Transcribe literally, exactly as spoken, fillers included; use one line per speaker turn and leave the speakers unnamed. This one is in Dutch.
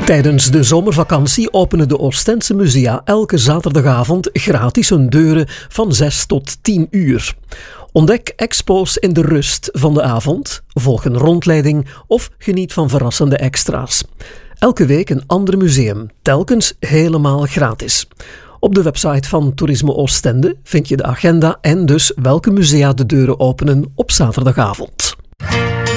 Tijdens de zomervakantie openen de Oostense musea elke zaterdagavond gratis hun deuren van zes tot tien uur. Ontdek expo's in de rust van de avond, volg een rondleiding of geniet van verrassende extra's. Elke week een ander museum, telkens helemaal gratis. Op de website van Toerisme Oostende vind je de agenda en dus welke musea de deuren openen op zaterdagavond.